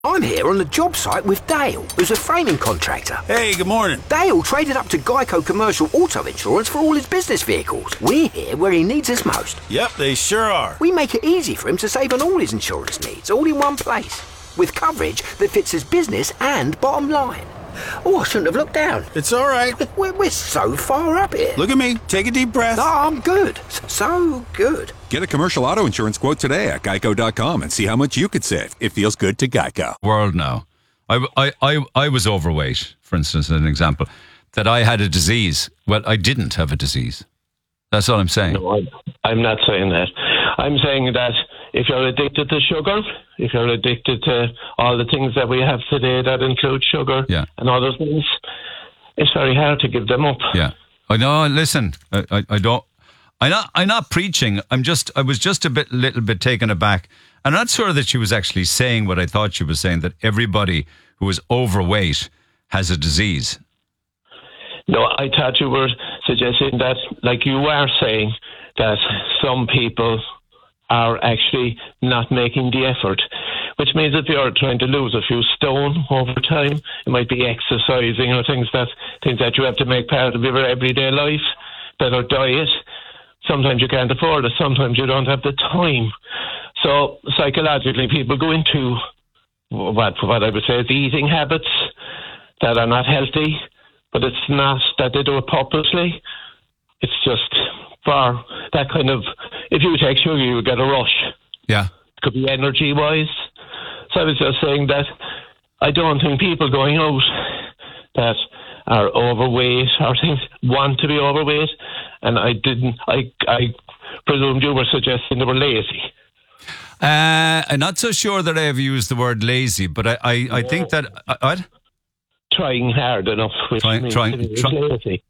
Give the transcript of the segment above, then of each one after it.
I'm here on the job site with Dale, who's a framing contractor. Hey, good morning. Dale traded up to Geico Commercial Auto Insurance for all his business vehicles. We're here where he needs us most. Yep, they sure are. We make it easy for him to save on all his insurance needs, all in one place, with coverage that fits his business and bottom line. Oh, I shouldn't have looked down. It's all right. We're so far up here. Look at me. Take a deep breath. Oh, I'm good. So good. Get a commercial auto insurance quote today at geico.com and see how much you could save. It feels good to Geico. World now. I was overweight, for instance, as an example, that I had a disease. Well, I didn't have a disease. That's all I'm saying. No, I'm not saying that. I'm saying that if you're addicted to sugar, if you're addicted to all the things that we have today that include sugar and other things, it's very hard to give them up. Yeah. I know. Listen, I don't. I'm not preaching. I was just a little bit taken aback. I'm not sure that she was actually saying what I thought she was saying, that everybody who is overweight has a disease. No, I thought you were suggesting that, like you are saying, that some people are actually not making the effort, which means if you're trying to lose a few stone over time, it might be exercising or things that you have to make part of your everyday life, better diet. Sometimes you can't afford it, sometimes you don't have the time. So psychologically, people go into what I would say is eating habits that are not healthy, but it's not that they do it purposely. It's just for that kind of, if you take sugar, you get a rush. Yeah. It could be energy-wise. So I was just saying that I don't think people going out that are overweight or things want to be overweight, and I presumed you were suggesting they were lazy. I'm not so sure that I have used the word lazy, but I think that... what? Trying hard enough, which means lazy.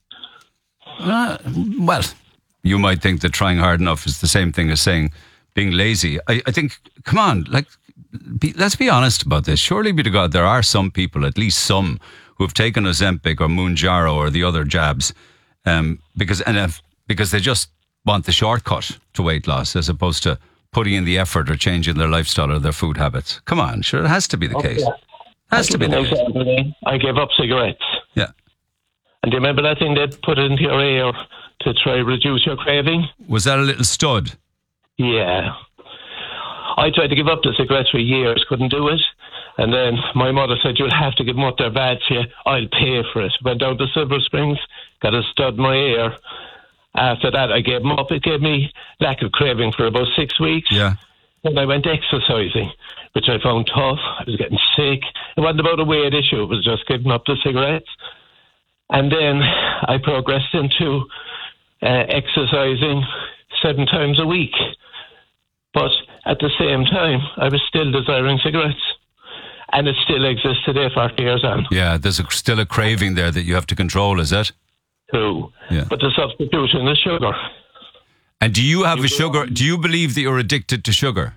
Well, you might think that trying hard enough is the same thing as saying being lazy. I think, come on, let's be honest about this. Surely be to God, there are some people, at least some, who have taken Ozempic or Mounjaro or the other jabs because they just want the shortcut to weight loss as opposed to putting in the effort or changing their lifestyle or their food habits. Come on, sure, it has to be the case. Yeah. Has to be the case. I gave up cigarettes. Yeah. And do you remember that thing they put into your ear to try to reduce your craving? Was that a little stud? Yeah. I tried to give up the cigarettes for years, couldn't do it. And then my mother said, you'll have to give them up, they're bad for you. I'll pay for it. Went down to Silver Springs, got a stud in my ear. After that, I gave them up. It gave me lack of craving for about 6 weeks. Yeah. Then I went exercising, which I found tough. I was getting sick. It wasn't about a weight issue. It was just giving up the cigarettes. And then I progressed into exercising 7 times a week. But at the same time, I was still desiring cigarettes. And it still exists today, 40 years on. Yeah, there's still a craving there that you have to control, is it? True. Yeah. But the substitution is sugar. And do you have a sugar? Do you believe that you're addicted to sugar?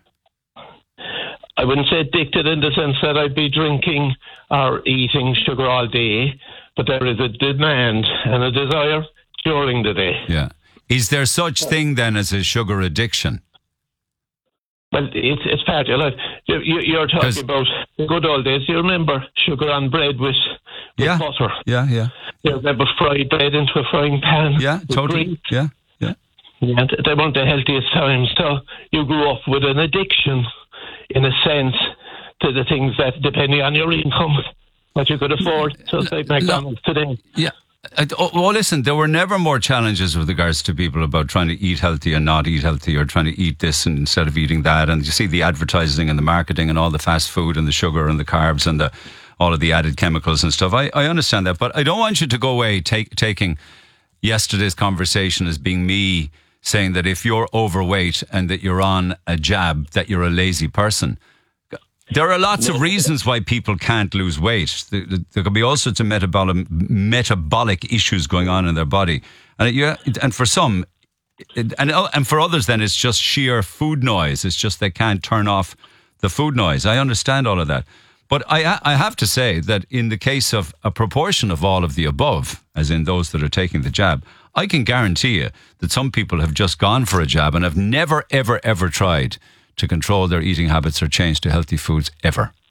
I wouldn't say addicted in the sense that I'd be drinking or eating sugar all day, but there is a demand and a desire during the day. Yeah. Is there such thing then as a sugar addiction? Well, it's part of your life. You're talking about the good old days. You remember sugar on bread with butter? Yeah. You remember fried bread into a frying pan? Yeah, totally. Grease? Yeah. Yeah, they weren't the healthiest times. So you grew up with an addiction, in a sense, to the things that, depending on your income, what you could afford. So it's like McDonald's today. Yeah. Well, listen, there were never more challenges with regards to people about trying to eat healthy and not eat healthy, or trying to eat this instead of eating that. And you see the advertising and the marketing and all the fast food and the sugar and the carbs and all of the added chemicals and stuff. I understand that, but I don't want you to go away taking yesterday's conversation as being me saying that if you're overweight and that you're on a jab, that you're a lazy person. There are lots of reasons why people can't lose weight. There could be all sorts of metabolic issues going on in their body. And for some, and for others then, it's just sheer food noise. It's just they can't turn off the food noise. I understand all of that. But I have to say that in the case of a proportion of all of the above, as in those that are taking the jab, I can guarantee you that some people have just gone for a jab and have never, ever, ever tried to control their eating habits or change to healthy foods ever.